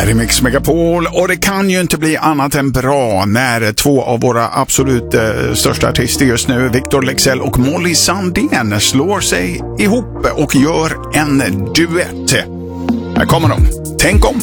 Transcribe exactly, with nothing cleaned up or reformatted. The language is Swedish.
Här är Mix Megapol och det kan ju inte bli annat än bra när två av våra absolut eh, största artister just nu, Victor Leksell och Molly Sandén, slår sig ihop och gör en duett. Här kommer de. Tänk om.